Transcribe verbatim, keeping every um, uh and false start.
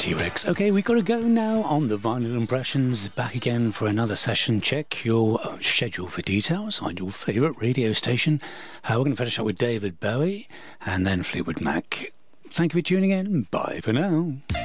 T-Rex. Okay, we've got to go now on the Vinyl Impressions. Back again for another session. Check your schedule for details on your favourite radio station. Uh, we're going to finish up with David Bowie and then Fleetwood Mac. Thank you for tuning in. Bye for now.